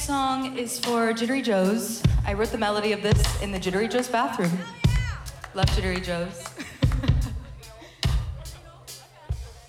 song is for Jittery Joe's. I wrote the melody of this in the Jittery Joe's bathroom. Love Jittery Joe's.